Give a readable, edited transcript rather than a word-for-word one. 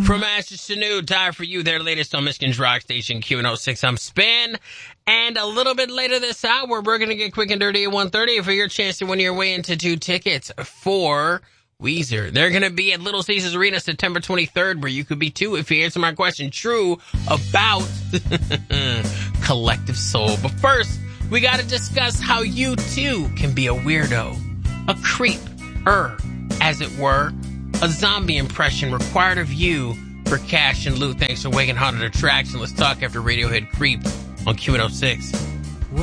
From Ashes to New, time for you, their latest on Michigan's rock station, Q106. I'm Spin. And a little bit later this hour, we're going to get quick and dirty at 1:30 for your chance to win your way into 2 tickets for Weezer. They're going to be at Little Caesars Arena September 23rd, where you could be too if you answer my question true about Collective Soul. But first, we got to discuss how you too can be a weirdo, a creep, as it were, a zombie impression required of you for cash and loot. Thanks for waking Haunted Attraction. Let's talk after Radiohead Creep on Q106.